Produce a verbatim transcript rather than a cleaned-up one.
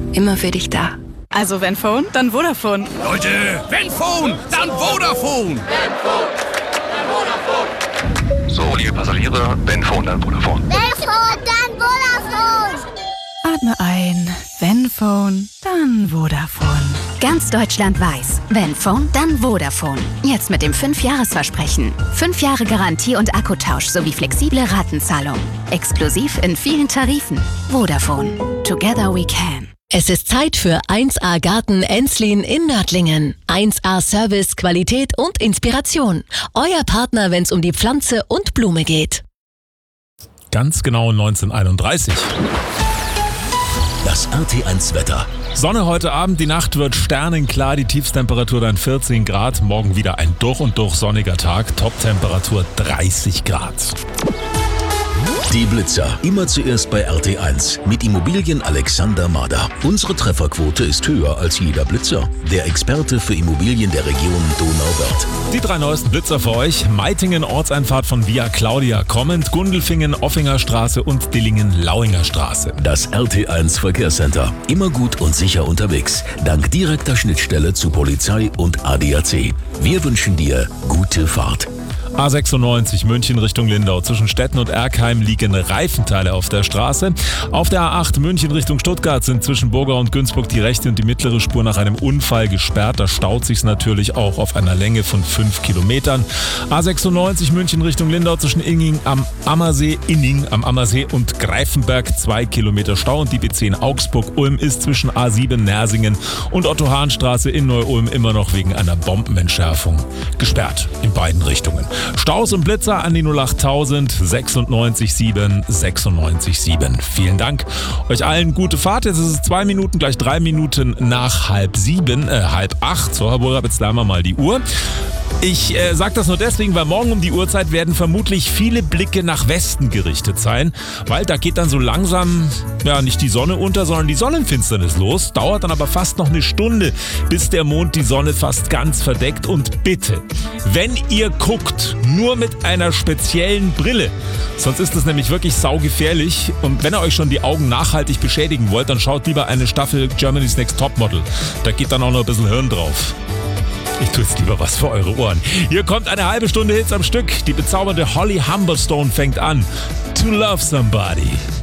immer für dich da. Also wenn Phone, dann Vodafone. Leute, wenn Phone, dann Vodafone. Wenn Phone, dann Vodafone. So, liebe Passagiere, wenn Phone, dann Vodafone. Wenn Phone, dann Vodafone. Atme ein. Wenn Phone, dann Vodafone. Ganz Deutschland weiß, wenn Phone, dann Vodafone. Jetzt mit dem fünf Jahres Versprechen. fünf Jahre Garantie und Akkutausch sowie flexible Ratenzahlung. Exklusiv in vielen Tarifen. Vodafone. Together we can. Es ist Zeit für eins A Garten Enslin in Nördlingen. eins A Service, Qualität und Inspiration. Euer Partner, wenn es um die Pflanze und Blume geht. Ganz genau neunzehnhunderteinunddreißig. Das R T eins Wetter. Sonne heute Abend, die Nacht wird sternenklar, die Tiefstemperatur dann vierzehn Grad. Morgen wieder ein durch und durch sonniger Tag, Toptemperatur dreißig Grad. Die Blitzer. Immer zuerst bei R T eins. Mit Immobilien Alexander Mader. Unsere Trefferquote ist höher als jeder Blitzer. Der Experte für Immobilien der Region Donauwörth. Die drei neuesten Blitzer für euch. Meitingen, Ortseinfahrt von Via Claudia kommend, Gundelfingen, Offinger Straße und Dillingen, Lauinger Straße. Das R T eins Verkehrscenter. Immer gut und sicher unterwegs. Dank direkter Schnittstelle zu Polizei und A D A C. Wir wünschen dir gute Fahrt. A sechsundneunzig München Richtung Lindau. Zwischen Stetten und Erkheim liegen Reifenteile auf der Straße. Auf der A acht München Richtung Stuttgart sind zwischen Burgau und Günzburg die rechte und die mittlere Spur nach einem Unfall gesperrt. Da staut sich's natürlich auch auf einer Länge von fünf Kilometern. A sechsundneunzig München Richtung Lindau zwischen Inning am Ammersee, Inning am Ammersee und Greifenberg zwei Kilometer Stau. Und die B zehn Augsburg-Ulm ist zwischen A sieben Nersingen und Otto-Hahn-Straße in Neu-Ulm immer noch wegen einer Bombenentschärfung gesperrt in beiden Richtungen. Staus und Blitzer an die null achttausend sechsundneunzig sieben sechsundneunzig sieben. Vielen Dank. Euch allen gute Fahrt. Jetzt ist es zwei Minuten, gleich drei Minuten nach halb sieben, äh, halb acht. So, Herr Burger, jetzt lernen wir mal die Uhr. Ich äh, sage das nur deswegen, weil morgen um die Uhrzeit werden vermutlich viele Blicke nach Westen gerichtet sein, weil da geht dann so langsam, ja, nicht die Sonne unter, sondern die Sonnenfinsternis los. Dauert dann aber fast noch eine Stunde, bis der Mond die Sonne fast ganz verdeckt. Und bitte, wenn ihr guckt, nur mit einer speziellen Brille, sonst ist das nämlich wirklich saugefährlich. Und wenn ihr euch schon die Augen nachhaltig beschädigen wollt, dann schaut lieber eine Staffel Germany's Next Topmodel. Da geht dann auch noch ein bisschen Hirn drauf. Ich tue jetzt lieber was für eure Ohren. Hier kommt eine halbe Stunde Hits am Stück. Die bezaubernde Holly Humberstone fängt an. To Love Somebody.